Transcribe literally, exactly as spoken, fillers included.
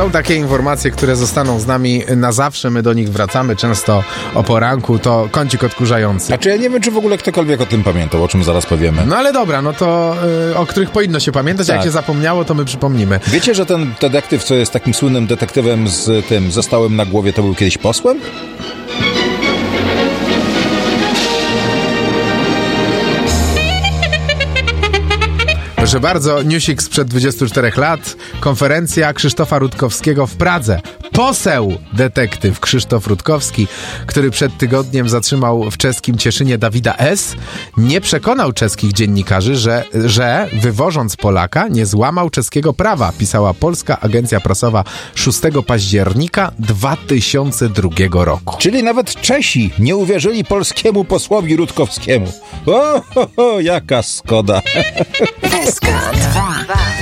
Są takie informacje, które zostaną z nami na zawsze, my do nich wracamy, często o poranku, to kącik odkurzający. Znaczy ja nie wiem, czy w ogóle ktokolwiek o tym pamiętał, o czym zaraz powiemy. No ale dobra, no to y, o których powinno się pamiętać, tak. Jak się zapomniało, to my przypomnimy. Wiecie, że ten detektyw, co jest takim słynnym detektywem z tym zostałem na głowie, to był kiedyś posłem? Proszę bardzo, newsik sprzed dwudziestu czterech lat, konferencja Krzysztofa Rutkowskiego w Pradze. Poseł detektyw Krzysztof Rutkowski, który przed tygodniem zatrzymał w czeskim Cieszynie Dawida S., nie przekonał czeskich dziennikarzy, że, że wywożąc Polaka nie złamał czeskiego prawa, pisała polska agencja prasowa szóstego października dwa tysiące drugiego roku. Czyli nawet Czesi nie uwierzyli polskiemu posłowi Rutkowskiemu. O, ho, ho, jaka skoda. Dwa.